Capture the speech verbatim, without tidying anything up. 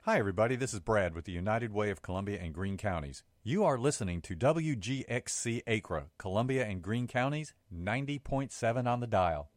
Hi, everybody. This is Brad with the United Way of Columbia and Greene Counties. You are listening to W G X C Acra, Columbia and Greene Counties, ninety point seven on the dial.